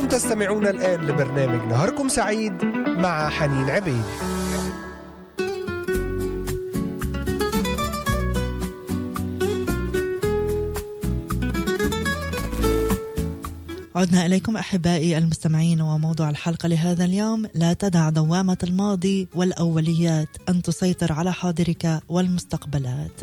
تستمعون الآن لبرنامج نهاركم سعيد مع حنين عبيد. عدنا إليكم أحبائي المستمعين، وموضوع الحلقة لهذا اليوم: لا تدع دوامة الماضي والأوليات أن تسيطر على حاضرك والمستقبلات.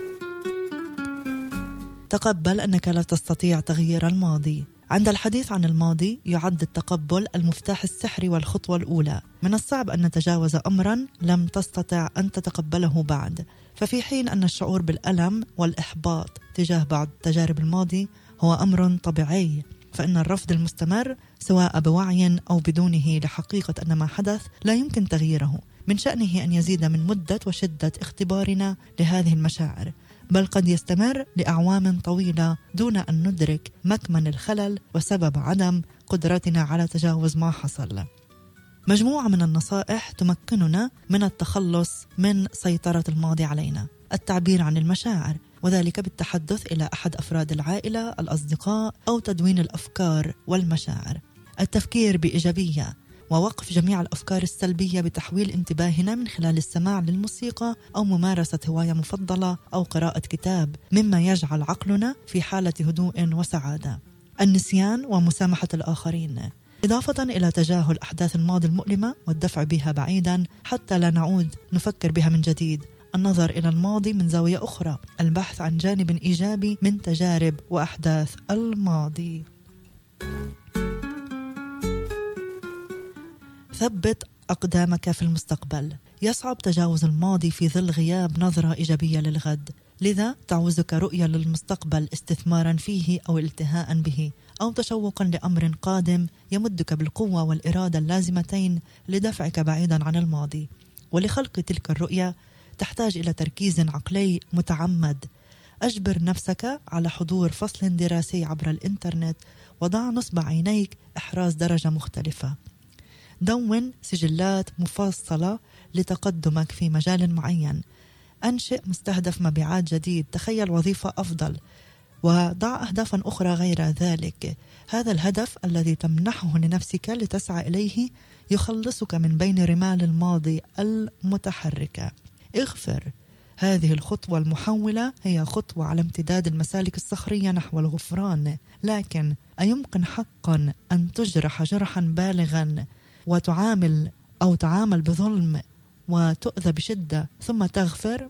تقبل أنك لا تستطيع تغيير الماضي. عند الحديث عن الماضي يعد التقبل المفتاح السحري والخطوة الأولى. من الصعب أن نتجاوز أمرا لم تستطع أن تتقبله بعد، ففي حين أن الشعور بالألم والإحباط تجاه بعض تجارب الماضي هو أمر طبيعي، فإن الرفض المستمر سواء بوعي أو بدونه لحقيقة أن ما حدث لا يمكن تغييره من شأنه أن يزيد من مدة وشدة اختبارنا لهذه المشاعر، بل قد يستمر لأعوام طويلة دون أن ندرك مكمن الخلل وسبب عدم قدرتنا على تجاوز ما حصل. مجموعة من النصائح تمكننا من التخلص من سيطرة الماضي علينا: التعبير عن المشاعر، وذلك بالتحدث إلى أحد أفراد العائلة، الأصدقاء، أو تدوين الأفكار والمشاعر. التفكير بإيجابية، ووقف جميع الأفكار السلبية بتحويل انتباهنا من خلال السماع للموسيقى أو ممارسة هواية مفضلة أو قراءة كتاب، مما يجعل عقلنا في حالة هدوء وسعادة. النسيان ومسامحة الآخرين، إضافة إلى تجاهل أحداث الماضي المؤلمة والدفع بها بعيدا حتى لا نعود نفكر بها من جديد. النظر إلى الماضي من زاوية أخرى، البحث عن جانب إيجابي من تجارب وأحداث الماضي. ثبت أقدامك في المستقبل. يصعب تجاوز الماضي في ظل غياب نظرة إيجابية للغد، لذا تعوزك رؤية للمستقبل استثمارا فيه أو التهاء به، أو تشوقا لأمر قادم يمدك بالقوة والإرادة اللازمتين لدفعك بعيدا عن الماضي. ولخلق تلك الرؤية تحتاج إلى تركيز عقلي متعمد. أجبر نفسك على حضور فصل دراسي عبر الإنترنت، وضع نصب عينيك إحراز درجة مختلفة. دون سجلات مفصلة لتقدمك في مجال معين. أنشئ مستهدف مبيعات جديد، تخيل وظيفة أفضل، وضع أهدافا أخرى غير ذلك. هذا الهدف الذي تمنحه لنفسك لتسعى إليه يخلصك من بين رمال الماضي المتحركة. اغفر. هذه الخطوة المحولة هي خطوة على امتداد المسالك الصخرية نحو الغفران، لكن أيمكن حقا أن تجرح جرحا بالغا تعامل بظلم وتؤذى بشدة ثم تغفر؟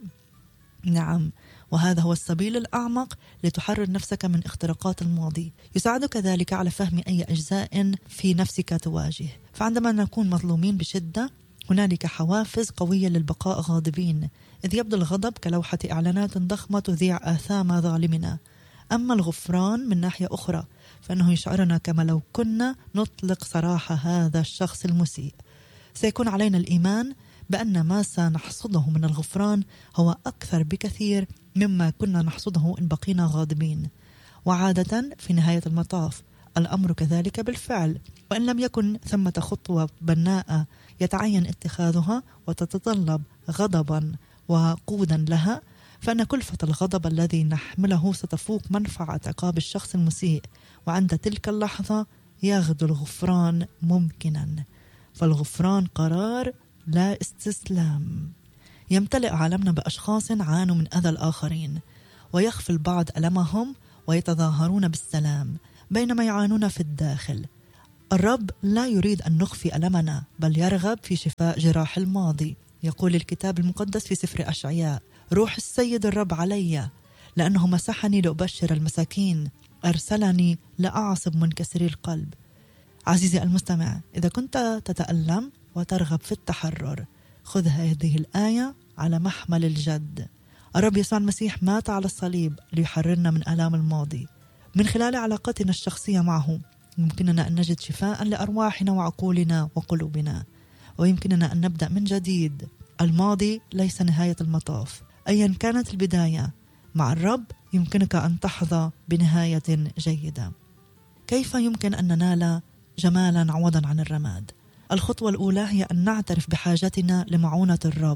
نعم، وهذا هو السبيل الأعمق لتحرر نفسك من اختراقات الماضي. يساعدك ذلك على فهم أي أجزاء في نفسك تواجه. فعندما نكون مظلومين بشدة هنالك حوافز قوية للبقاء غاضبين، إذ يبدو الغضب كلوحة إعلانات ضخمة تذيع آثام ظالمنا. أما الغفران من ناحية أخرى فإنه يشعرنا كما لو كنا نطلق سراح هذا الشخص المسيء. سيكون علينا الإيمان بأن ما سنحصده من الغفران هو أكثر بكثير مما كنا نحصده إن بقينا غاضبين. وعادة في نهاية المطاف الأمر كذلك بالفعل، وإن لم يكن ثمة خطوة بناءة يتعين اتخاذها وتتطلب غضبا وقودا لها، فإن كلفة الغضب الذي نحمله ستفوق منفعة عقاب الشخص المسيء، وعند تلك اللحظة يغدو الغفران ممكنا. فالغفران قرار لا استسلام. يمتلئ عالمنا بأشخاص عانوا من أذى الآخرين، ويخفي البعض ألمهم ويتظاهرون بالسلام بينما يعانون في الداخل. الرب لا يريد أن نخفي ألمنا، بل يرغب في شفاء جراح الماضي. يقول الكتاب المقدس في سفر أشعياء: روح السيد الرب علي، لأنه مسحني لأبشر المساكين، أرسلني لأعصب منكسري القلب. عزيزي المستمع، إذا كنت تتألم وترغب في التحرر، خذ هذه الآية على محمل الجد. الرب يسوع المسيح مات على الصليب ليحررنا من آلام الماضي. من خلال علاقتنا الشخصية معه يمكننا أن نجد شفاء لأرواحنا وعقولنا وقلوبنا، ويمكننا أن نبدأ من جديد. الماضي ليس نهاية المطاف، أيا كانت البداية. مع الرب يمكنك أن تحظى بنهاية جيدة. كيف يمكن أن ننال جمالا عوضا عن الرماد؟ الخطوة الأولى هي أن نعترف بحاجتنا لمعونة الرب.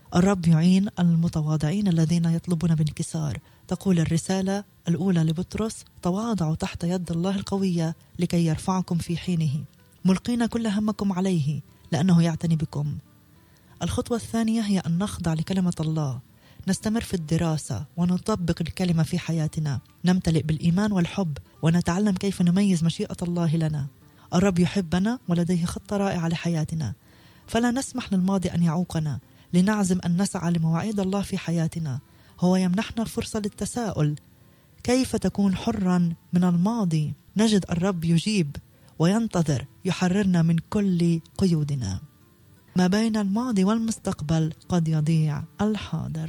الرب يعين المتواضعين الذين يطلبون بانكسار. تقول الرسالة الأولى لبطرس: تواضعوا تحت يد الله القوية لكي يرفعكم في حينه، ملقين كل همكم عليه لأنه يعتني بكم. الخطوة الثانية هي أن نخضع لكلمة الله، نستمر في الدراسة ونطبق الكلمة في حياتنا، نمتلئ بالإيمان والحب ونتعلم كيف نميز مشيئة الله لنا. الرب يحبنا ولديه خطة رائعة لحياتنا، فلا نسمح للماضي أن يعوقنا، لنعزم أن نسعى لمواعيد الله في حياتنا. هو يمنحنا فرصة للتساؤل: كيف تكون حرا من الماضي؟ نجد الرب يجيب وينتظر يحررنا من كل قيودنا. ما بين الماضي والمستقبل قد يضيع الحاضر.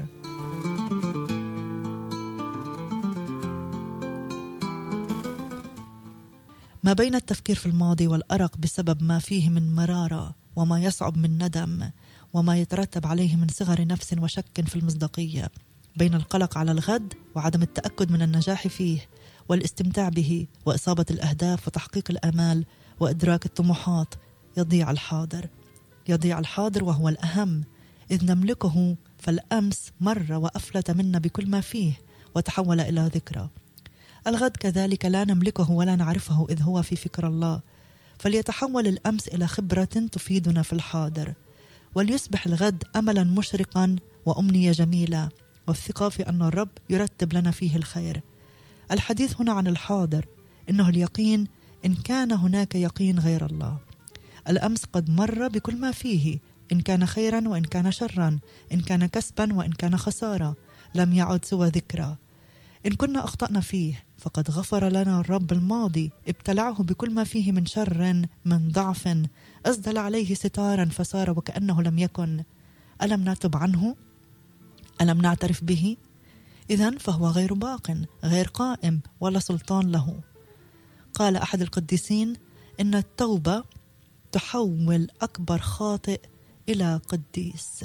ما بين التفكير في الماضي والأرق بسبب ما فيه من مرارة وما يصعب من ندم وما يترتب عليه من صغر نفس وشك في المصداقية، بين القلق على الغد وعدم التأكد من النجاح فيه والاستمتاع به وإصابة الأهداف وتحقيق الآمال وإدراك الطموحات، يضيع الحاضر. يضيع الحاضر وهو الأهم، إذ نملكه، فالأمس مر وأفلت منا بكل ما فيه وتحول إلى ذكرى. الغد كذلك لا نملكه ولا نعرفه، إذ هو في فكر الله، فليتحول الأمس إلى خبرة تفيدنا في الحاضر، وليصبح الغد أملا مشرقا وأمنية جميلة، والثقة في أن الرب يرتب لنا فيه الخير. الحديث هنا عن الحاضر، إنه اليقين إن كان هناك يقين غير الله. الأمس قد مر بكل ما فيه، إن كان خيرا وإن كان شرا، إن كان كسبا وإن كان خسارة، لم يعد سوى ذكرى. إن كنا أخطأنا فيه فقد غفر لنا الرب الماضي، ابتلعه بكل ما فيه من شر، من ضعف، أسدل عليه ستارا فصار وكأنه لم يكن. ألم نتب عنه؟ ألم نعترف به؟ إذن فهو غير باق، غير قائم، ولا سلطان له. قال أحد القديسين إن التوبة تحول أكبر خاطئ إلى قديس.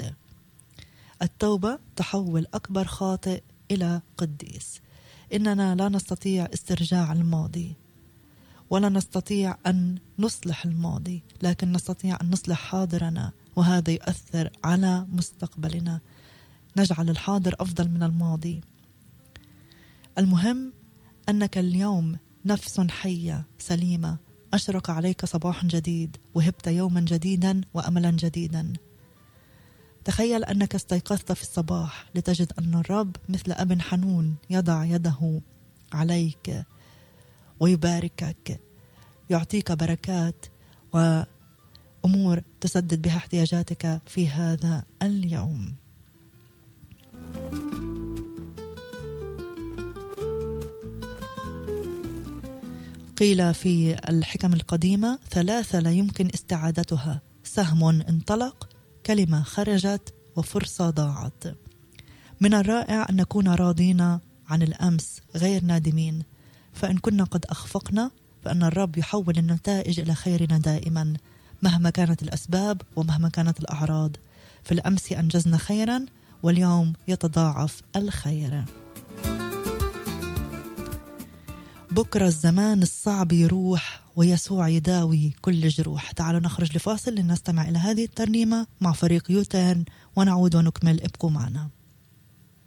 التوبة تحول أكبر خاطئ إلى قديس. إننا لا نستطيع استرجاع الماضي ولا نستطيع أن نصلح الماضي، لكن نستطيع أن نصلح حاضرنا، وهذا يؤثر على مستقبلنا. نجعل الحاضر أفضل من الماضي. المهم أنك اليوم نفس حية سليمة، أشرق عليك صباح جديد، وهبت يوما جديدا وأملا جديدا. تخيل أنك استيقظت في الصباح لتجد أن الرب مثل أب حنون يضع يده عليك ويباركك، يعطيك بركات وأمور تسدد بها احتياجاتك في هذا اليوم. قيل في الحكم القديمة 3 لا يمكن استعادتها: سهم انطلق، كلمة خرجت، وفرصة ضاعت. من الرائع أن نكون راضين عن الأمس غير نادمين، فإن كنا قد أخفقنا فإن الرب يحول النتائج إلى خيرنا دائما، مهما كانت الأسباب ومهما كانت الأعراض. في الأمس أنجزنا خيرا، واليوم يتضاعف الخير. بكرة الزمان الصعب يروح ويسوع يداوي كل جروح. تعالوا نخرج لفاصل لنستمع إلى هذه الترنيمة مع فريق يوتيرن ونعود ونكمل. ابقوا معنا.